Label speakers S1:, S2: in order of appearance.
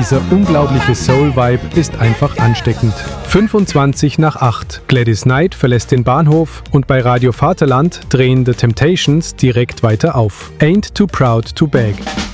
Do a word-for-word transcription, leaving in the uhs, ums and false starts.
S1: Dieser unglaubliche Soul-Vibe ist einfach ansteckend. fünfundzwanzig nach acht. Gladys Knight verlässt den Bahnhof und bei Radio Vaterland drehen The Temptations direkt weiter auf. Ain't Too Proud to Beg.